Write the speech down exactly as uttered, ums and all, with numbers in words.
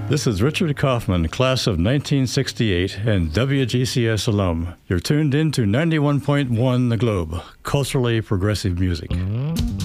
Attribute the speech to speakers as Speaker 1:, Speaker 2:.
Speaker 1: This is Richard Kaufman, class of nineteen sixty-eight and W G C S alum. You're tuned in to ninety-one point one The Globe, culturally progressive music.